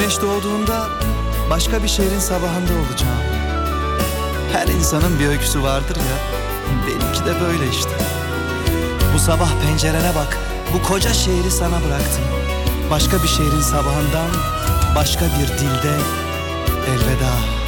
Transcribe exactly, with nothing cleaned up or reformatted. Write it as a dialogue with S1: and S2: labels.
S1: Güneş doğduğunda başka bir şehrin sabahında olacağım. Her insanın bir öyküsü vardır ya, benimki de böyle işte. Bu sabah pencerene bak, bu koca şehri sana bıraktım. Başka bir şehrin sabahından, başka bir dilde elveda.